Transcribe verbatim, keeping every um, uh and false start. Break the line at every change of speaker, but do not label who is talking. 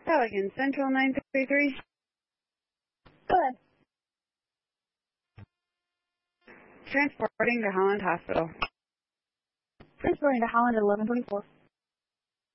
Pelican Central nine three three.
Go ahead.
Transporting to Holland Hospital.
Transporting to Holland at eleven twenty-four.